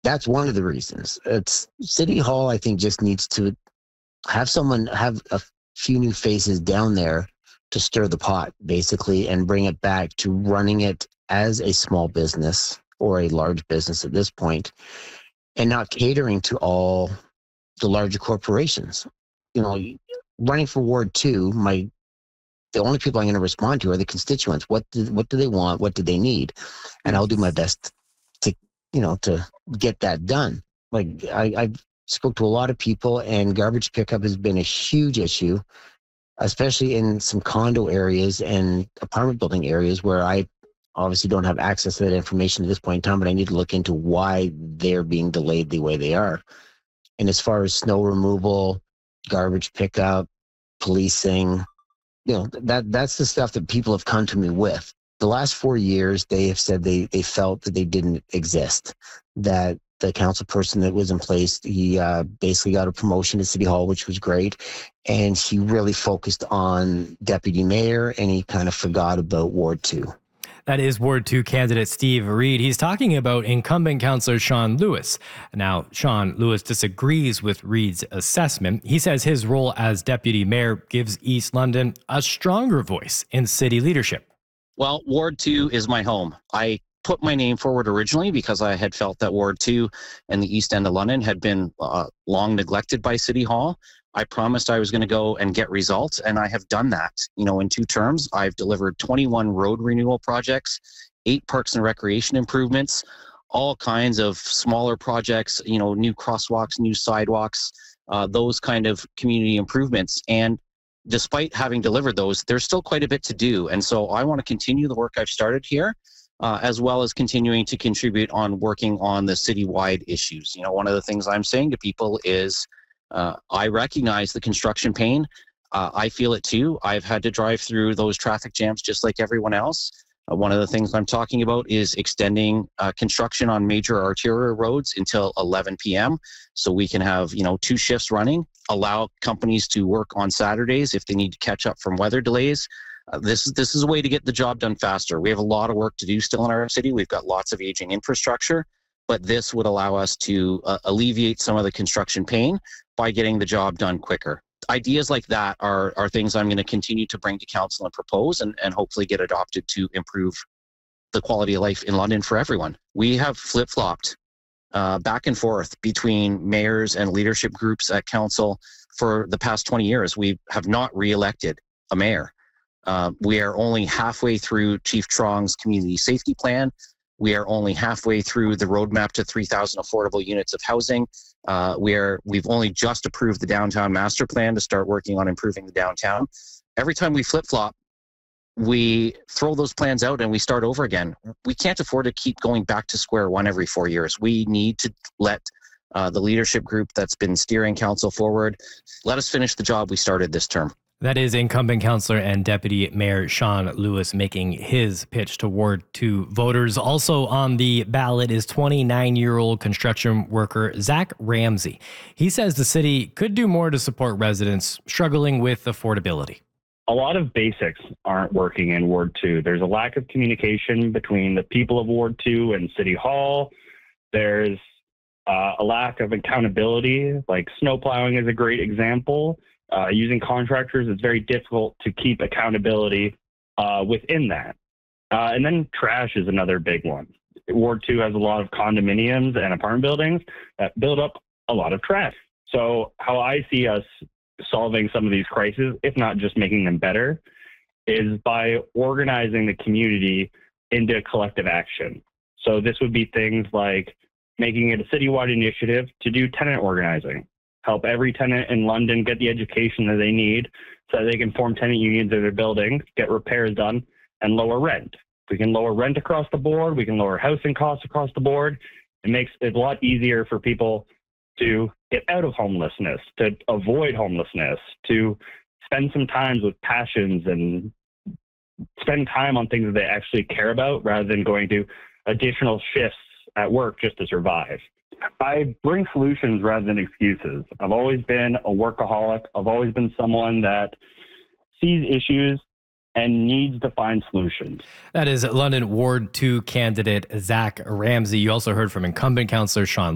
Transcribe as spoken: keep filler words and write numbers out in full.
that's one of the reasons. It's City Hall, I think, just needs to have someone, have a few new faces down there to stir the pot, basically, and bring it back to running it as a small business or a large business at this point, and not catering to all the larger corporations. You know, running for Ward Two, my the only people I'm going to respond to are the constituents. What do, what do they want? What do they need? And I'll do my best to, you know, to get that done. Like I, I spoke to a lot of people, and garbage pickup has been a huge issue, especially in some condo areas and apartment building areas where I obviously don't have access to that information at this point in time, but I need to look into why they're being delayed the way they are. And as far as snow removal, garbage pickup, policing, you know, that that's the stuff that people have come to me with. The last four years, they have said they, they felt that they didn't exist, that the council person that was in place, he uh, basically got a promotion to City Hall, which was great. And he really focused on deputy mayor, and he kind of forgot about Ward two. That is Ward two candidate Steve Reed. He's talking about incumbent councillor Sean Lewis. Now, Sean Lewis disagrees with Reed's assessment. He says his role as deputy mayor gives East London a stronger voice in city leadership. Well, Ward two is my home. I put my name forward originally because I had felt that Ward two and the East End of London had been uh, long neglected by City Hall. I promised I was going to go and get results, and I have done that. You know, in two terms, I've delivered twenty-one road renewal projects, eight parks and recreation improvements, all kinds of smaller projects, you know, new crosswalks, new sidewalks, uh, those kind of community improvements. And despite having delivered those, there's still quite a bit to do. And so I want to continue the work I've started here, uh, as well as continuing to contribute on working on the citywide issues. You know, one of the things I'm saying to people is, Uh, I recognize the construction pain. Uh, I feel it too. I've had to drive through those traffic jams just like everyone else. Uh, one of the things I'm talking about is extending uh, construction on major arterial roads until eleven p.m. so we can have, you know, two shifts running, allow companies to work on Saturdays if they need to catch up from weather delays. Uh, this is this is a way to get the job done faster. We have a lot of work to do still in our city. We've got lots of aging infrastructure, but this would allow us to uh, alleviate some of the construction pain by getting the job done quicker. Ideas like that are are things I'm going to continue to bring to council and propose, and, and hopefully get adopted to improve the quality of life in London for everyone. We have flip-flopped uh, back and forth between mayors and leadership groups at council for the past twenty years. We have not re-elected a mayor. Uh, we are only halfway through Chief Truong's community safety plan. We are only halfway through the roadmap to three thousand affordable units of housing. Uh, we are, we've only just approved the downtown master plan to start working on improving the downtown. Every time we flip-flop, we throw those plans out and we start over again. We can't afford to keep going back to square one every four years. We need to let uh, the leadership group that's been steering council forward, let us finish the job we started this term. That is incumbent councillor and deputy mayor Sean Lewis making his pitch to Ward two voters. Also on the ballot is twenty-nine-year-old construction worker Zach Ramsey. He says the city could do more to support residents struggling with affordability. A lot of basics aren't working in Ward two. There's a lack of communication between the people of Ward two and City Hall. There's uh, a lack of accountability, like snow plowing is a great example. Uh, using contractors, it's very difficult to keep accountability uh, within that. Uh, and then trash is another big one. Ward two has a lot of condominiums and apartment buildings that build up a lot of trash. So how I see us solving some of these crises, if not just making them better, is by organizing the community into collective action. So this would be things like making it a citywide initiative to do tenant organizing. Help every tenant in London get the education that they need so that they can form tenant unions of their building, get repairs done, and lower rent. If we can lower rent across the board, we can lower housing costs across the board. It makes it a lot easier for people to get out of homelessness, to avoid homelessness, to spend some time with passions and spend time on things that they actually care about rather than going to additional shifts at work just to survive. I bring solutions rather than excuses. I've always been a workaholic. I've always been someone that sees issues and needs to find solutions. That is London Ward two candidate Zach Ramsey. You also heard from incumbent councillor Sean